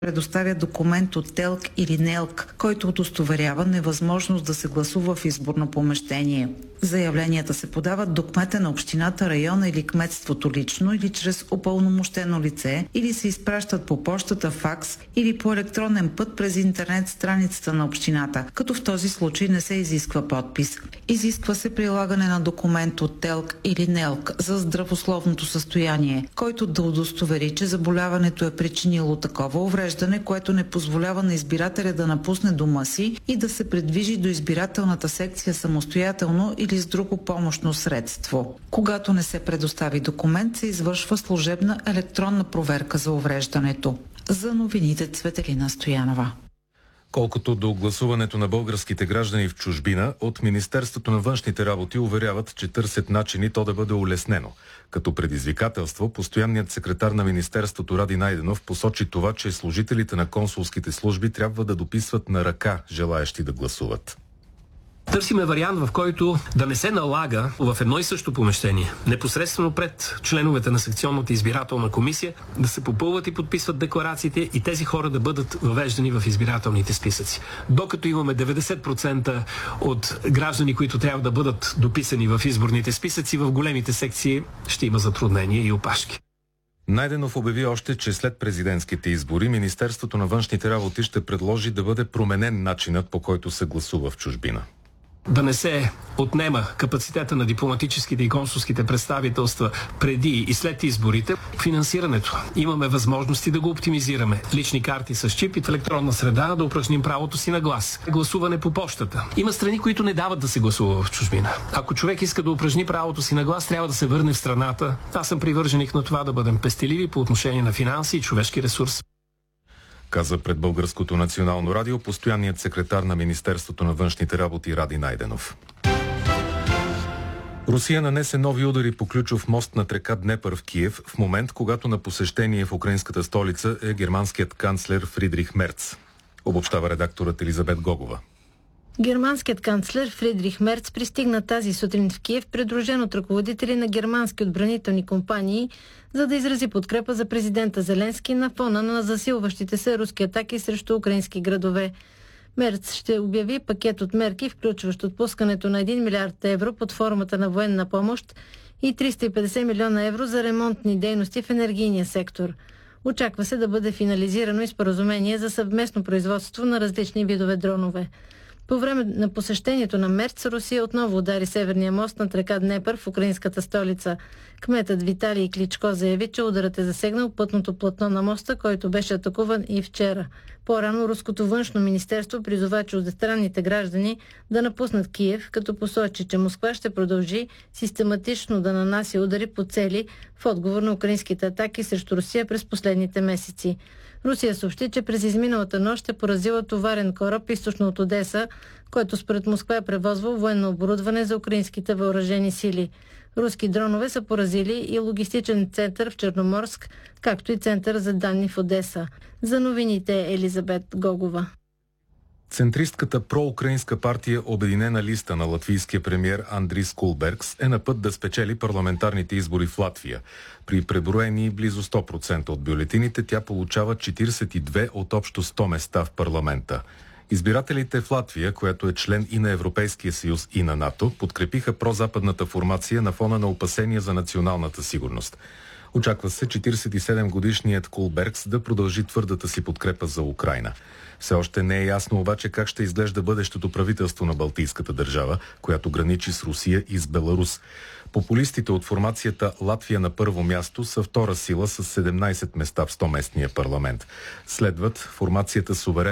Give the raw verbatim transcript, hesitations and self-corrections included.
предоставя документ от ТЕЛК или НЕЛК, който удостоверява невъзможност да се гласува в изборно помещение. Заявленията се подават до кмета на общината, района или кметството лично или чрез упълномощено лице или се изпращат по пощата, факс или по електронен път през интернет страницата на общината, като в този случай не се изисква подпис. Изисква се прилагане на документ от ТЕЛК или НЕЛК за здравословното състояние, който да удостовери, че заболяването е причинило такова увреждане, което не позволява на избирателя да напусне дома си и да се придвижи до избирателната секция самостоятелно или с друго помощно средство. Когато не се предостави документ, се извършва служебна електронна проверка за увреждането. За новините Цветелина Стоянова. Колкото до гласуването на българските граждани в чужбина, от Министерството на външните работи уверяват, че търсят начини то да бъде улеснено. Като предизвикателство, постоянният секретар на Министерството Ради Найденов посочи това, че служителите на консулските служби трябва да дописват на ръка желаещи да гласуват. Търсиме вариант, в който да не се налага в едно и също помещение, непосредствено пред членовете на секционната избирателна комисия, да се попълват и подписват декларациите и тези хора да бъдат въвеждани в избирателните списъци. Докато имаме деветдесет процента от граждани, които трябва да бъдат дописани в изборните списъци, в големите секции ще има затруднения и опашки. Найденов обяви още, че след президентските избори Министерството на външните работи ще предложи да бъде променен начинът, по който се гласува в чужбина. Да не се отнема капацитета на дипломатическите и консулските представителства преди и след изборите. Финансирането. Имаме възможности да го оптимизираме. Лични карти с чип и в електронна среда да упражним правото си на глас. Гласуване по почтата. Има страни, които не дават да се гласува в чужбина. Ако човек иска да упражни правото си на глас, трябва да се върне в страната. Аз съм привърженик на това да бъдем пестеливи по отношение на финанси и човешки ресурс. Каза пред Българското национално радио постоянният секретар на Министерството на външните работи Ради Найденов. Русия нанесе нови удари по ключов мост над река Днепър в Киев в момент, когато на посещение в украинската столица е германският канцлер Фридрих Мерц. Обобщава редакторът Елизабет Гогова. Германският канцлер Фридрих Мерц пристигна тази сутрин в Киев, придружен от ръководители на германски отбранителни компании, за да изрази подкрепа за президента Зеленски на фона на засилващите се руски атаки срещу украински градове. Мерц ще обяви пакет от мерки, включващ отпускането на един милиард евро под формата на военна помощ и триста и петдесет милиона евро за ремонтни дейности в енергийния сектор. Очаква се да бъде финализирано и споразумение за съвместно производство на различни видове дронове. По време на посещението на Мерц, Русия отново удари северния мост над река Днепър в украинската столица. Кметът Виталий Кличко заяви, че ударът е засегнал пътното платно на моста, който беше атакуван и вчера. По-рано Руското външно министерство призова чуждестранните граждани да напуснат Киев, като посочи, че Москва ще продължи систематично да нанася удари по цели в отговор на украинските атаки срещу Русия през последните месеци. Русия съобщи, че през изминалата нощ е поразила товарен кораб източно от Одеса, който според Москва е превозвал военно оборудване за украинските въоръжени сили. Руски дронове са поразили и логистичен център в Черноморск, както и център за данни в Одеса. За новините Елизабет Гогова. Центристката проукраинска партия Обединена листа на латвийския премиер Андрис Кулбергс е на път да спечели парламентарните избори в Латвия. При преброени близо сто процента от бюлетините тя получава четиридесет и две от общо сто места в парламента. Избирателите в Латвия, която е член и на Европейския съюз и на НАТО, подкрепиха прозападната формация на фона на опасения за националната сигурност. Очаква се четиридесет и седем годишният Кулбергс да продължи твърдата си подкрепа за Украйна. Все още не е ясно обаче как ще изглежда бъдещото правителство на Балтийската държава, която граничи с Русия и с Беларус. Популистите от формацията Латвия на първо място са втора сила с седемнадесет места в сто местния парламент. Следват формацията Суверен